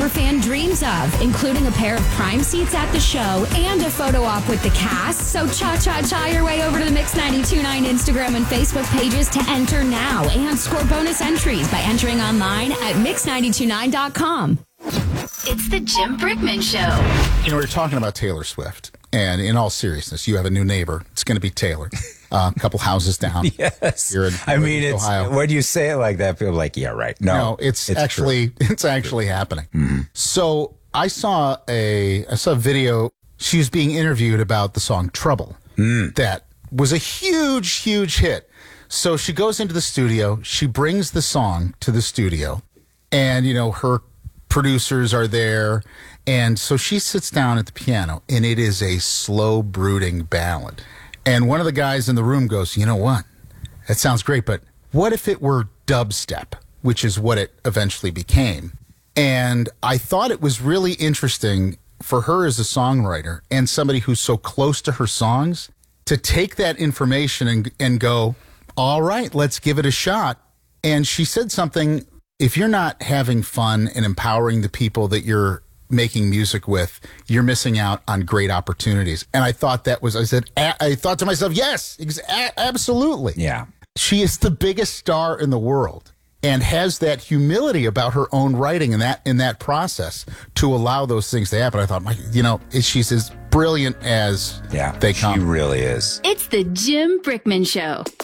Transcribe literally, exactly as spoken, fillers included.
superfan dreams of, including a pair of prime seats at the show and a photo op with the cast. So cha-cha-cha your way over to the Mix ninety-two point nine Instagram and Facebook pages to enter now and score bonus entries by entering online at mix nine two nine dot com. It's the Jim Brickman Show. You know, we we're talking about Taylor Swift, and in all seriousness, you have a new neighbor. It's going to be Taylor. Uh, a couple houses down. Yes. Here in, I mean, it's, Ohio. when you say it like that, people are like, yeah, right. No, no it's, it's actually true. it's actually happening. Mm-hmm. So I saw a I saw a video. She was being interviewed about the song Trouble. Mm. That was a huge, huge hit. So she goes into the studio. She brings the song to the studio, and you know her producers are there, and so she sits down at the piano, and it is a slow, brooding ballad. And one of the guys in the room goes, you know what? That sounds great, but what if it were dubstep, which is what it eventually became? And I thought it was really interesting for her as a songwriter and somebody who's so close to her songs to take that information and, and go, all right, let's give it a shot. And she said something, if you're not having fun and empowering the people that you're making music with, you're missing out on great opportunities. And I thought that was, I said, a- I thought to myself, yes, ex- a- absolutely. Yeah. She is the biggest star in the world and has that humility about her own writing in that, in that process to allow those things to happen. I thought, my, you know, she's as brilliant as yeah, they come. She really is. It's the Jim Brickman Show.